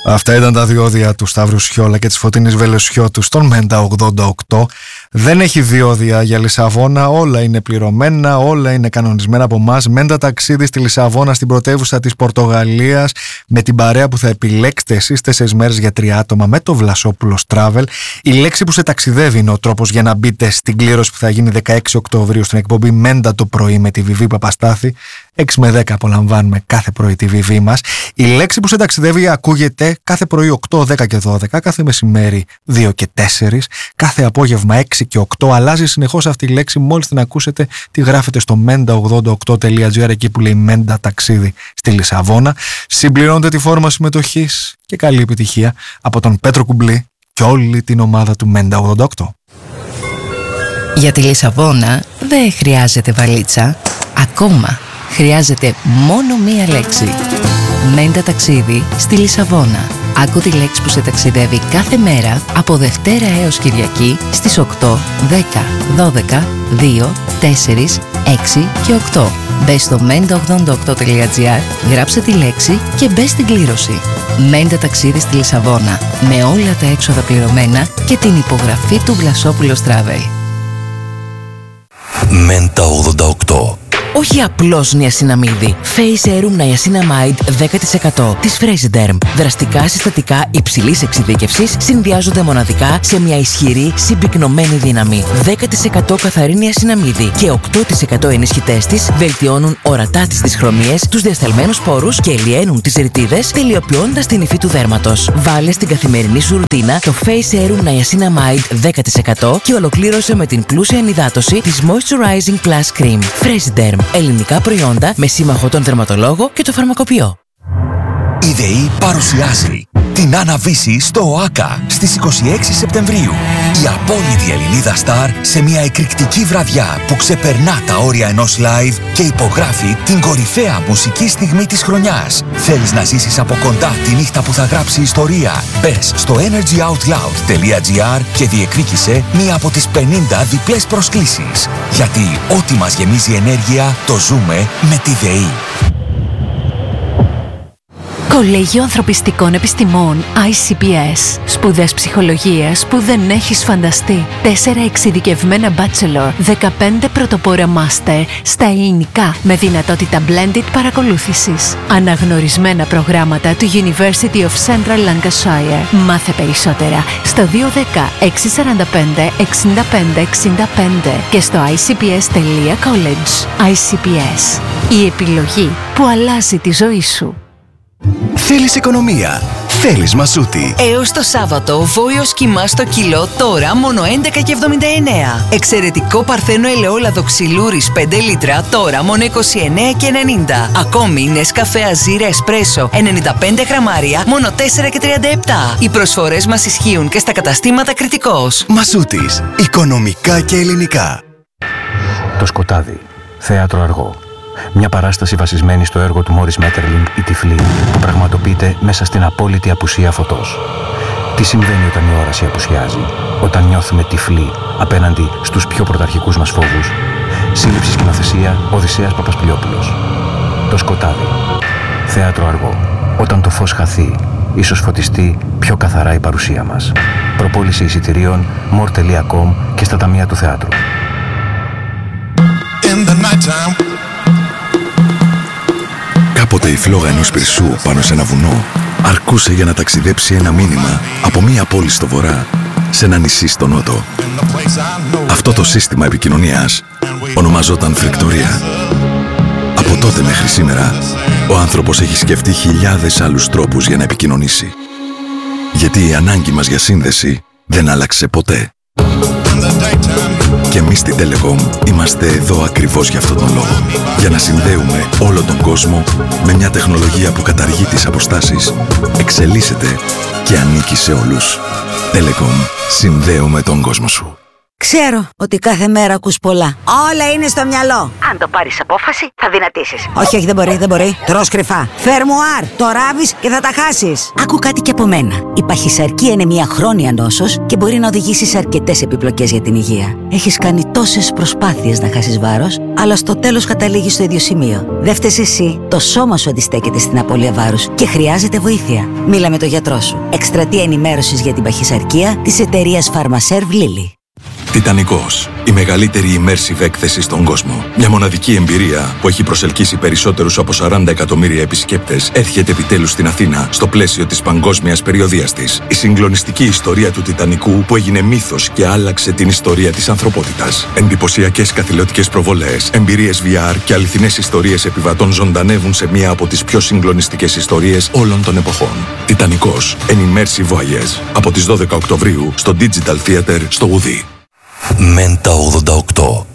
Αυτά ήταν τα διόδια του Σταύρου Σιόλα και της Φωτεινής Βελεσιώτου στον Μέντα 88. Δεν έχει διόδια για Λισαβόνα, όλα είναι πληρωμένα, όλα είναι κανονισμένα από εμάς. Μέντα ταξίδι στη Λισαβόνα, στην πρωτεύουσα της Πορτογαλίας, με την παρέα που θα επιλέξετε εσείς 4 μέρες για 3 άτομα με το Βλασόπουλος Travel. Η λέξη που σε ταξιδεύει είναι ο τρόπος για να μπείτε στην κλήρωση που θα γίνει 16 Οκτωβρίου στην εκπομπή Μέντα το πρωί με τη Βιβί Παπαστάθη. 6 με 10 απολαμβάνουμε κάθε πρωί τη Βιβί μας. Η λέξη που σε ταξιδεύει ακούγεται κάθε πρωί 8, 10 και 12, κάθε μεσημέρι 2 και 4, κάθε απόγευμα 6 και 8. Αλλάζει συνεχώς αυτή η λέξη. Μόλις την ακούσετε, τη γράφετε στο menda88.gr, εκεί που λέει Μέντα ταξίδι στη Λισαβόνα. Συμπληρώνετε τη φόρμα συμμετοχής και καλή επιτυχία από τον Πέτρο Κουμπλή και όλη την ομάδα του Μέντα 88. Για τη Λισαβόνα δεν χρειάζεται βαλίτσα. Ακόμα χρειάζεται μόνο μία λέξη. Μέντα ταξίδι στη Λισαβόνα. Άκου τη λέξη που σε ταξιδεύει κάθε μέρα από Δευτέρα έως Κυριακή στις 8, 10, 12, 2, 4, 6 και 8. Μπες στο menda88.gr, γράψε τη λέξη και μπες στην κλήρωση. Μέντα ταξίδι στη Λισαβόνα, με όλα τα έξοδα πληρωμένα και την υπογραφή του Βλασόπουλος Travel. Μέντα 88. Όχι απλώς νιασιναμίδι. Face Serum Niacinamide 10% της Fresiderm. Δραστικά συστατικά υψηλής εξειδίκευσης συνδυάζονται μοναδικά σε μια ισχυρή συμπυκνωμένη δύναμη. 10% καθαρή νιασιναμίδι και 8% ενισχυτές της βελτιώνουν ορατά τις δυσχρωμίες, τους διασταλμένους πόρους και ελιαίνουν τις ρητίδες, τελειοποιώντας την υφή του δέρματος. Βάλε στην καθημερινή σου ρουτίνα το Face Serum Niacinamide 10% και ολοκλήρωσε με την πλούσια ενυδάτωση της Moisturizing Plus Cream. Fresiderm. Ελληνικά προϊόντα με σύμμαχο τον δερματολόγο και το φαρμακοποιό. Η ΔΕΗ παρουσιάζει την Αναβίση στο ΟΑΚΑ στις 26 Σεπτεμβρίου. Η απόλυτη Ελληνίδα στάρ σε μια εκρηκτική βραδιά που ξεπερνά τα όρια ενός live και υπογράφει την κορυφαία μουσική στιγμή της χρονιάς. Θέλεις να ζήσεις από κοντά τη νύχτα που θα γράψει ιστορία? Μπες στο energyoutloud.gr και διεκδίκησε μία από τις 50 διπλές προσκλήσεις. Γιατί ό,τι μας γεμίζει ενέργεια το ζούμε με τη ΔΕΗ. Κολέγιο Ανθρωπιστικών Επιστημών ICPS. Σπουδές ψυχολογίας που δεν έχεις φανταστεί. 4 εξειδικευμένα bachelor, 15 πρωτοπόρα master στα ελληνικά με δυνατότητα blended παρακολούθησης. Αναγνωρισμένα προγράμματα του University of Central Lancashire. Μάθε περισσότερα στο 210 645 65 65 και στο icps.college. ICPS. Η επιλογή που αλλάζει τη ζωή σου. Θέλεις οικονομία? Θέλεις Μασούτη? Έως το Σάββατο, βόηος κιμά στο κιλό, τώρα μόνο 11,79. Εξαιρετικό παρθένο ελαιόλαδο ξυλούρης 5 λίτρα, τώρα μόνο 29,90. Ακόμη Νεσκαφέ Αζίρ Εσπρέσο 95 γραμμάρια, μόνο 4,37. Οι προσφορές μας ισχύουν και στα καταστήματα Κρητικός. Μασούτης. Οικονομικά και ελληνικά. Το Σκοτάδι. Θέατρο αργό. Μια παράσταση βασισμένη στο έργο του Μόρις Μέττερλινγκ «Η Τυφλή» που πραγματοποιείται μέσα στην απόλυτη απουσία φωτός. Τι συμβαίνει όταν η όραση απουσιάζει, όταν νιώθουμε τυφλοί απέναντι στους πιο πρωταρχικούς μας φόβους? Σύλληψη σκηνοθεσία Οδυσσέας Παπασπηλιόπουλος. Το Σκοτάδι. Θέατρο αργό. Όταν το φως χαθεί, ίσως φωτιστεί πιο καθαρά η παρουσία μας. Προπόληση εισιτηρίων more.com και στα ταμεία του θεάτρου. Κάποτε η φλόγα ενός πυρσού πάνω σε ένα βουνό αρκούσε για να ταξιδέψει ένα μήνυμα από μία πόλη στο βορρά σε ένα νησί στο νότο. Αυτό το σύστημα επικοινωνίας ονομαζόταν φρεκτορία. Από τότε μέχρι σήμερα, ο άνθρωπος έχει σκεφτεί χιλιάδες άλλους τρόπους για να επικοινωνήσει. Γιατί η ανάγκη μας για σύνδεση δεν άλλαξε ποτέ. Και εμείς στην Telecom είμαστε εδώ ακριβώς για αυτόν τον λόγο. Για να συνδέουμε όλο τον κόσμο με μια τεχνολογία που καταργεί τις αποστάσεις, εξελίσσεται και ανήκει σε όλους. Telecom. Συνδέουμε τον κόσμο σου. Ξέρω ότι κάθε μέρα ακούς πολλά. Όλα είναι στο μυαλό. Αν το πάρεις απόφαση, θα δυνατήσεις. Όχι, δεν μπορεί. Τρως κρυφά. Φερμουάρ, το ράβεις και θα τα χάσεις. Άκου κάτι και από μένα. Η παχυσαρκία είναι μια χρόνια νόσος και μπορεί να οδηγήσει σε αρκετές επιπλοκές για την υγεία. Έχεις κάνει τόσες προσπάθειες να χάσεις βάρος, αλλά στο τέλος καταλήγεις στο ίδιο σημείο. Δεν φταίς εσύ. Το σώμα σου αντιστέκεται στην απώλεια βάρους και χρειάζεται βοήθεια. Μίλα με τον γιατρό σου. Εκστρατεία ενημέρωσης για την παχυσαρκία της εταιρείας Pharmaserv Lilly. Τιτανικός. Η μεγαλύτερη immersive έκθεση στον κόσμο. Μια μοναδική εμπειρία που έχει προσελκύσει περισσότερους από 40 εκατομμύρια επισκέπτες έρχεται επιτέλους στην Αθήνα στο πλαίσιο της παγκόσμιας περιοδείας της. Η συγκλονιστική ιστορία του Τιτανικού που έγινε μύθος και άλλαξε την ιστορία της ανθρωπότητας. Εντυπωσιακές καθηλωτικές προβολές, εμπειρίες VR και αληθινές ιστορίες επιβατών ζωντανεύουν σε μία από τις πιο συγκλονιστικές ιστορίες όλων των εποχών. Τιτανικός. An immersive voyage. Από τις 12 Οκτωβρίου στο Digital Theater στο Ουδί. Μέντα 88.